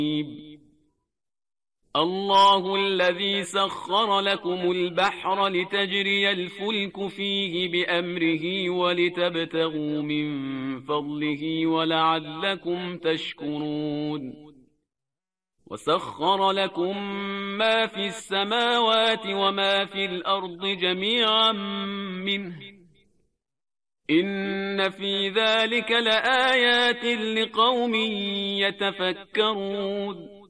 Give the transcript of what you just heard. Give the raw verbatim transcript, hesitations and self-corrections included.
الله الذي سخر لكم البحر لتجري الفلك فيه بأمره ولتبتغوا من فضله ولعلكم تشكرون وسخر لكم ما في السماوات وما في الأرض جميعا منه إن في ذلك لآيات لقوم يتفكرون